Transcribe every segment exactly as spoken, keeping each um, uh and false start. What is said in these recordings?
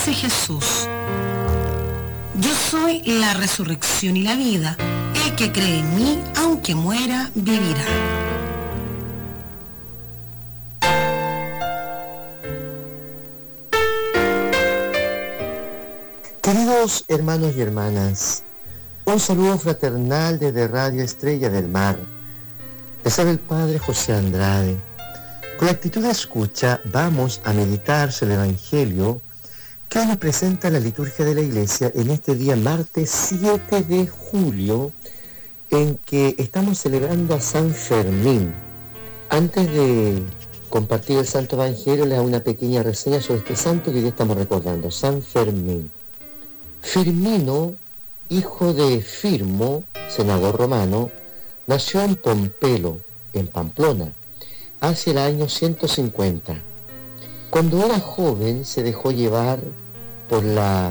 dice Jesús: yo soy la resurrección y la vida. El que cree en mí, aunque muera, vivirá. Queridos hermanos y hermanas, un saludo fraternal desde Radio Estrella del Mar. Les habla el Padre José Andrade. Con la actitud de escucha vamos a meditar sobre el Evangelio que hoy nos presenta la liturgia de la Iglesia en este día martes siete de julio, en que estamos celebrando a San Fermín. Antes de compartir el Santo Evangelio, les hago una pequeña reseña sobre este santo que hoy estamos recordando, San Fermín. Firmino, hijo de Firmo, senador romano, nació en Pompelo, en Pamplona, hacia el año ciento cincuenta. Cuando era joven se dejó llevar por la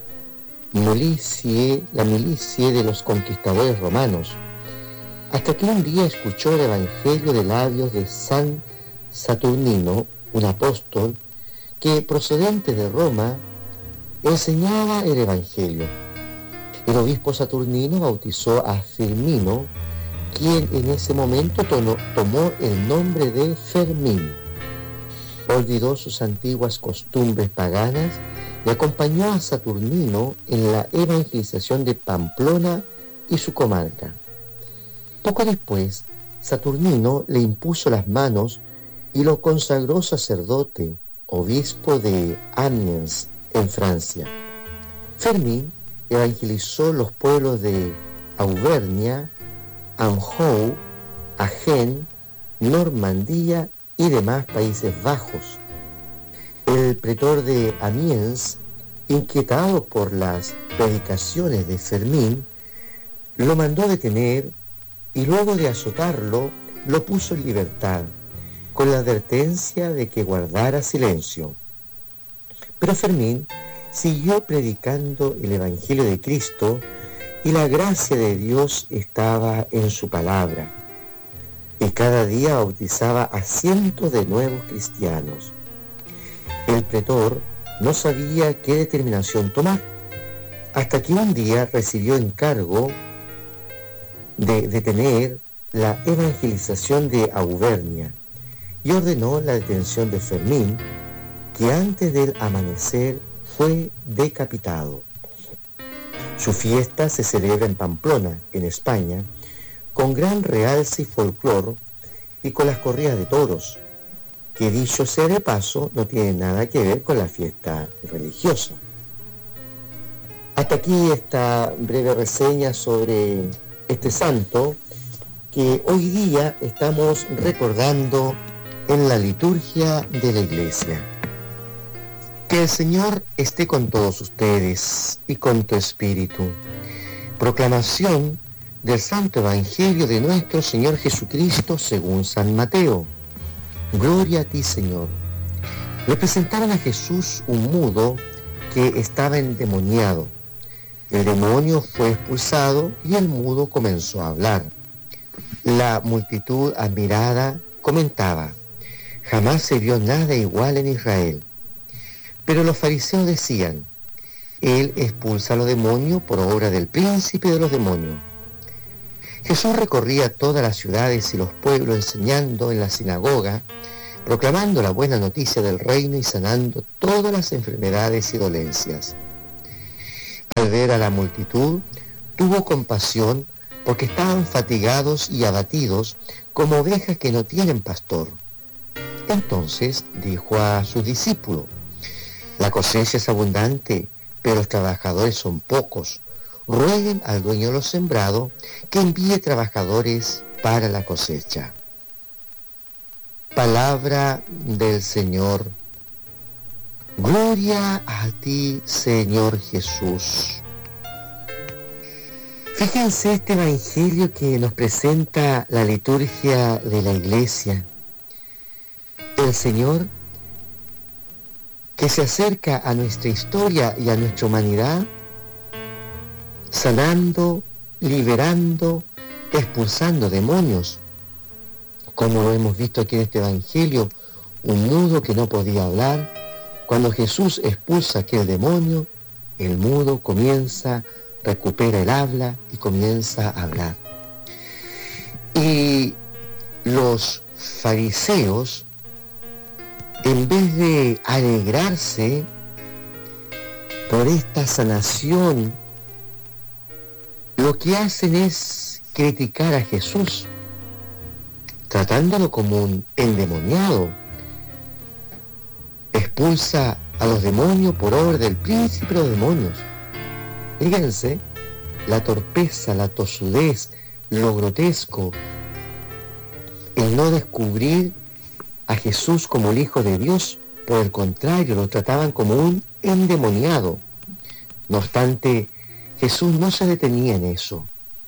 milicia, la milicia de los conquistadores romanos, hasta que un día escuchó el Evangelio de labios de San Saturnino, un apóstol que, procedente de Roma, enseñaba el Evangelio. El obispo Saturnino bautizó a Firmino, quien en ese momento tono, tomó el nombre de Fermín. Olvidó sus antiguas costumbres paganas y acompañó a Saturnino en la evangelización de Pamplona y su comarca. Poco después, Saturnino le impuso las manos y lo consagró sacerdote, obispo de Amiens, en Francia. Fermín evangelizó los pueblos de Auvernia, Anjou, Agen, Normandía y demás Países Bajos. El pretor de Amiens, inquietado por las predicaciones de Fermín, lo mandó detener y luego de azotarlo, lo puso en libertad, con la advertencia de que guardara silencio. Pero Fermín siguió predicando el Evangelio de Cristo y la gracia de Dios estaba en su palabra. Y cada día bautizaba a cientos de nuevos cristianos. El pretor no sabía qué determinación tomar, hasta que un día recibió encargo de detener la evangelización de Auvernia y ordenó la detención de Fermín, que antes del amanecer fue decapitado. Su fiesta se celebra en Pamplona, en España, con gran realce y folclor y con las corridas de toros, que dicho sea de paso, no tiene nada que ver con la fiesta religiosa. Hasta aquí esta breve reseña sobre este santo que hoy día estamos recordando en la liturgia de la Iglesia. Que el Señor esté con todos ustedes y con tu espíritu. Proclamación del Santo Evangelio de nuestro Señor Jesucristo según San Mateo. Gloria a ti, Señor. Le presentaron a Jesús un mudo que estaba endemoniado. El demonio fue expulsado y el mudo comenzó a hablar. La multitud admirada comentaba: jamás se vio nada igual en Israel. Pero los fariseos decían: él expulsa a los demonios por obra del príncipe de los demonios. Jesús recorría todas las ciudades y los pueblos enseñando en la sinagoga, proclamando la buena noticia del reino y sanando todas las enfermedades y dolencias. Al ver a la multitud, tuvo compasión porque estaban fatigados y abatidos como ovejas que no tienen pastor. Entonces dijo a sus discípulos: la cosecha es abundante, pero los trabajadores son pocos. Rueguen al dueño de los sembrados que envíe trabajadores para la cosecha. Palabra del Señor. Gloria a ti, Señor Jesús. Fíjense este evangelio que nos presenta la liturgia de la Iglesia. El Señor que se acerca a nuestra historia y a nuestra humanidad, sanando, liberando, expulsando demonios, como lo hemos visto aquí en este evangelio, un mudo que no podía hablar, Cuando Jesús expulsa aquel demonio, el mudo comienza, recupera el habla y comienza a hablar. Y los fariseos, en vez de alegrarse por esta sanación, lo que hacen es criticar a Jesús, tratándolo como un endemoniado. Expulsa a los demonios por obra del príncipe de los demonios. Fíjense, la torpeza, la tosudez, lo grotesco, el no descubrir a Jesús como el Hijo de Dios. Por el contrario, lo trataban como un endemoniado. No obstante, Jesús no se detenía en eso,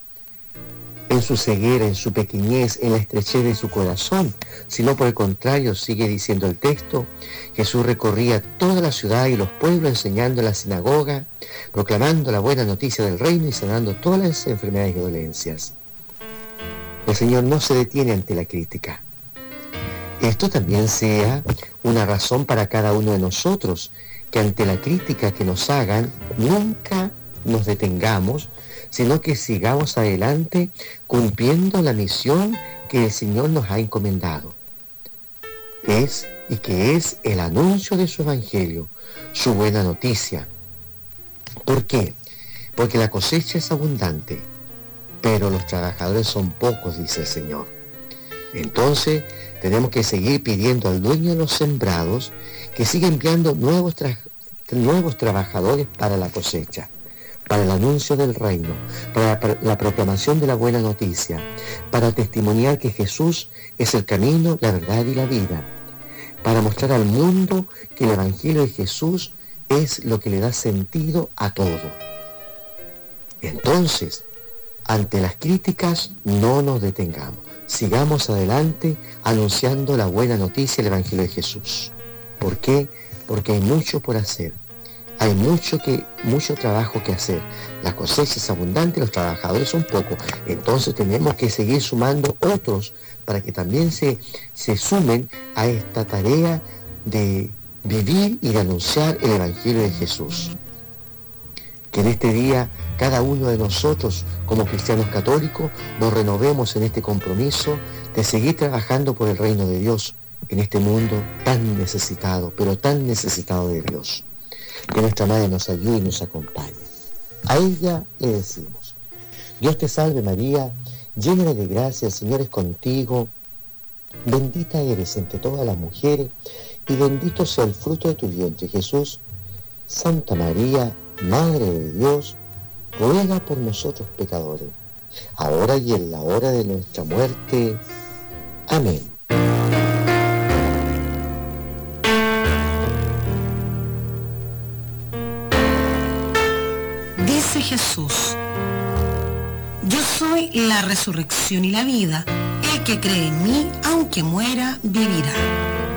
en su ceguera, en su pequeñez, en la estrechez de su corazón, sino por el contrario, sigue diciendo el texto, Jesús recorría toda la ciudad y los pueblos enseñando en la sinagoga, proclamando la buena noticia del reino y sanando todas las enfermedades y dolencias. El Señor no se detiene ante la crítica. Esto también sea una razón para cada uno de nosotros, que ante la crítica que nos hagan, nunca nos detengamos, sino que sigamos adelante cumpliendo la misión que el Señor nos ha encomendado. Es y que es el anuncio de su Evangelio, su buena noticia. ¿Por qué? Porque la cosecha es abundante, pero los trabajadores son pocos, dice el Señor. Entonces, tenemos que seguir pidiendo al dueño de los sembrados que siga enviando nuevos, tra- nuevos trabajadores para la cosecha, para el anuncio del reino, para la, la proclamación de la buena noticia, para testimoniar que Jesús es el camino, la verdad y la vida, para mostrar al mundo que el Evangelio de Jesús es lo que le da sentido a todo. Entonces, ante las críticas, no nos detengamos. Sigamos adelante anunciando la buena noticia del Evangelio de Jesús. ¿Por qué? Porque hay mucho por hacer. Hay mucho, que, mucho trabajo que hacer. La cosecha es abundante, los trabajadores son pocos. Entonces tenemos que seguir sumando otros para que también se, se sumen a esta tarea de vivir y de anunciar el Evangelio de Jesús. Que en este día cada uno de nosotros, como cristianos católicos, nos renovemos en este compromiso de seguir trabajando por el reino de Dios en este mundo tan necesitado, pero tan necesitado de Dios. Que nuestra Madre nos ayude y nos acompañe. A ella le decimos, Dios te salve María, llena de gracia, el Señor es contigo, bendita eres entre todas las mujeres, y bendito sea el fruto de tu vientre, Jesús. Santa María, Madre de Dios, ruega por nosotros pecadores, ahora y en la hora de nuestra muerte. Amén. Dice Jesús, yo soy la resurrección y la vida, el que cree en mí, aunque muera, vivirá.